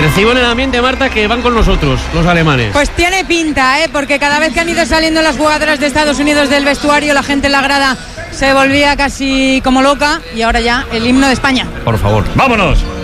Percibo en el ambiente, Marta, que van con nosotros, los alemanes. Pues tiene pinta, porque cada vez que han ido saliendo las jugadoras de Estados Unidos del vestuario, la gente en la grada se volvía casi como loca, y ahora ya el himno de España. Por favor, ¡vámonos!